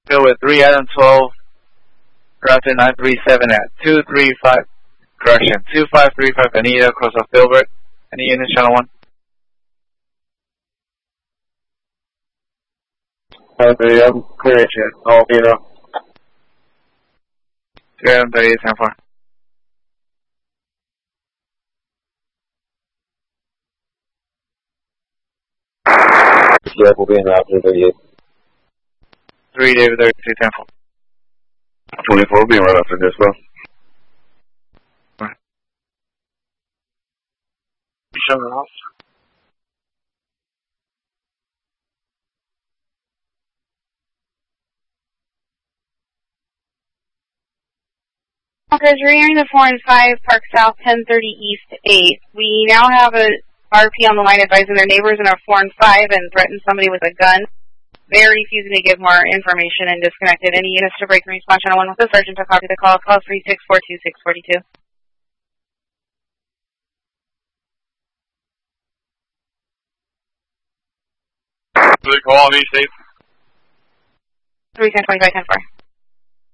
Go with 3 Adam 12, Raptor 937 at 235, correction, 2535 Anita, cross off Filbert. Any units, channel 1? I'm clear, all you know. 3 Adam 38, 10-4. Yeah, we'll be in Raptor 38. 3 David 32, 10-4. 24 will be right after this, well. Shut it off. Okay, so rehearing the 4 and 5, Park South, 1030 East 8. We now have a RP on the line advising their neighbors in our 4 and 5 and threatened somebody with a gun. They're refusing to give more information and disconnected. Any units to break and response channel 1 with the sergeant to copy the call. Call 3642642. Call on East 8. 31025, 10-4.